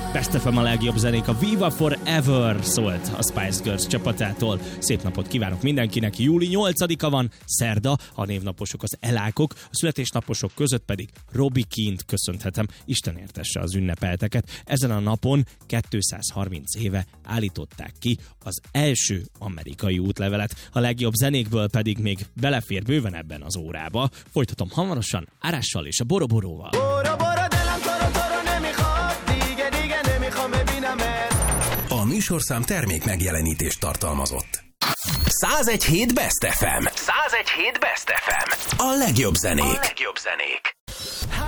Best FM a legjobb zenék, a Viva Forever szólt a Spice Girls csapatától. Szép napot kívánok mindenkinek, júli 8-a van, szerda, a névnaposok az Elákok, a születésnaposok között pedig Robbie Keane-t köszönhetem, Isten értesse az ünnepelteket. Ezen a napon 230 éve állították ki az első amerikai útlevelet, a legjobb zenékből pedig még belefér bőven ebben az órába. Folytatom hamarosan Árással és a Boroboróval. A műsorszám termék megjelenítést tartalmazott. 101.7 Best FM. 101.7 Best FM. A legjobb zenék.